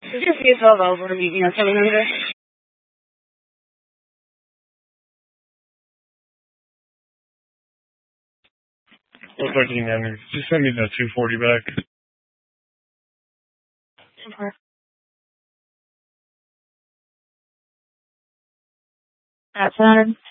Just be 12 over, 700. Looks like you can just send me the 240 back. Okay. At 700.